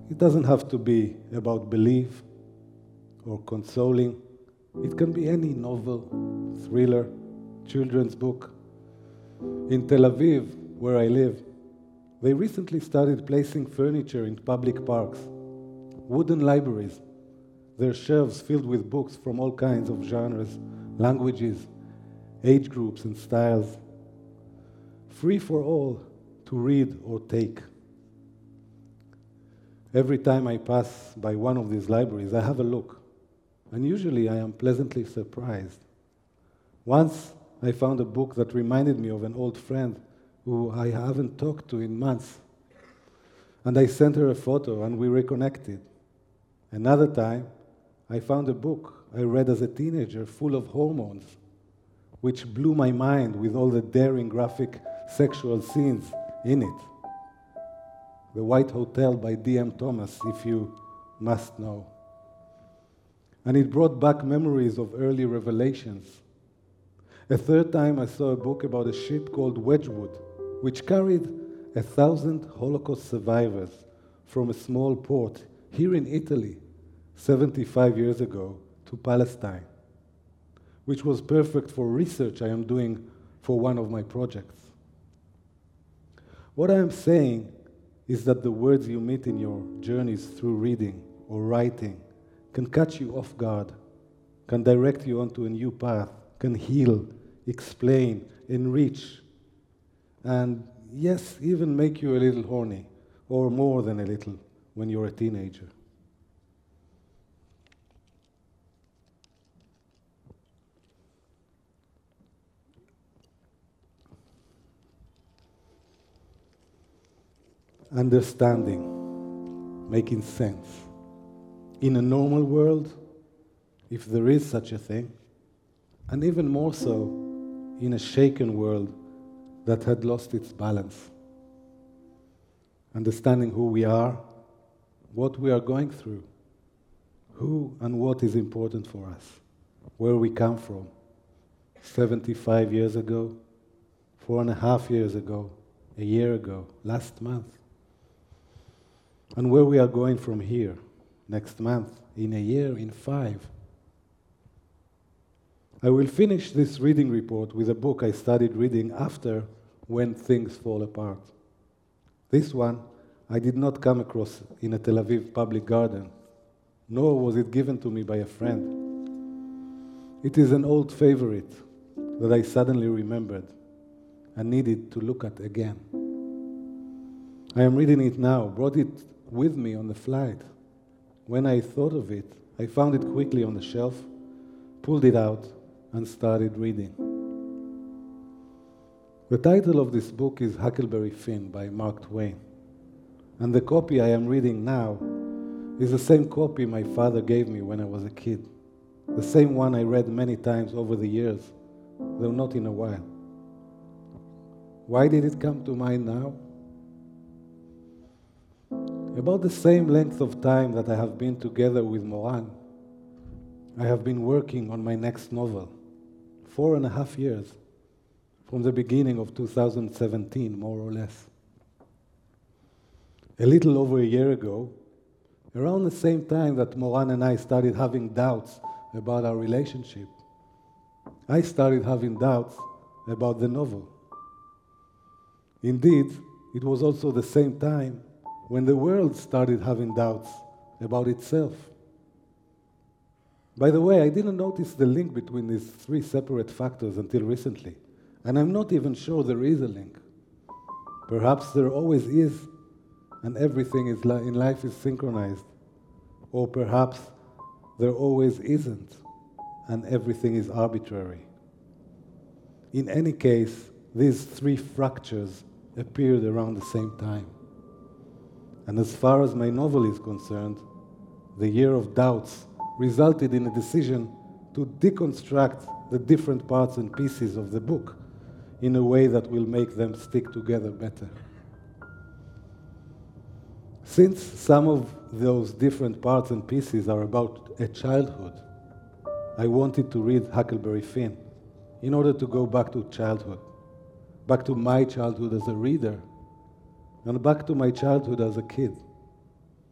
It doesn't have to be about belief or consoling. It can be any novel, thriller, children's book. In Tel Aviv, where I live, they recently started placing furniture in public parks, wooden libraries, their shelves filled with books from all kinds of genres, languages, age groups, and styles, free for all to read or take. Every time I pass by one of these libraries, I have a look, and usually I am pleasantly surprised. Once I found a book that reminded me of an old friend who I haven't talked to in months, and I sent her a photo and we reconnected. Another time, I found a book I read as a teenager full of hormones, which blew my mind with all the daring graphic sexual scenes in it. The White Hotel by D.M. Thomas, if you must know. And it brought back memories of early revelations. A third time I saw a book about a ship called Wedgwood, which carried 1,000 Holocaust survivors from a small port here in Italy 75 years ago to Palestine, which was perfect for research I am doing for one of my projects. What I am saying is that the words you meet in your journeys through reading or writing can catch you off guard, can direct you onto a new path, can heal, explain, enrich, and yes, even make you a little horny, or more than a little, when you're a teenager. Understanding, making sense. In a normal world, if there is such a thing, and even more so in a shaken world that had lost its balance. Understanding who we are, what we are going through, who and what is important for us, where we come from, 75 years ago, 4.5 years ago, a year ago, last month, and where we are going from here, next month, in a year, in 5. I will finish this reading report with a book I started reading after When Things Fall Apart. This one I did not come across in a Tel Aviv public garden, nor was it given to me by a friend. It is an old favorite that I suddenly remembered and needed to look at again. I am reading it now, brought it with me on the flight. When I thought of it, I found it quickly on the shelf, pulled it out, and started reading. The title of this book is Huckleberry Finn by Mark Twain, and the copy I am reading now is the same copy my father gave me when I was a kid, the same one I read many times over the years, though not in a while. Why did it come to mind now? About the same length of time that I have been together with Moran, I have been working on my next novel, 4.5 years, from the beginning of 2017, more or less. A little over a year ago, around the same time that Moran and I started having doubts about our relationship, I started having doubts about the novel. Indeed, it was also the same time when the world started having doubts about itself. By the way, I didn't notice the link between these 3 separate factors until recently, and I'm not even sure there is a link. Perhaps there always is, and everything in life is synchronized. Or perhaps there always isn't, and everything is arbitrary. In any case, these 3 fractures appeared around the same time. And as far as my novel is concerned, the year of doubts resulted in a decision to deconstruct the different parts and pieces of the book in a way that will make them stick together better. Since some of those different parts and pieces are about a childhood, I wanted to read Huckleberry Finn in order to go back to childhood, back to my childhood as a reader, and back to my childhood as a kid.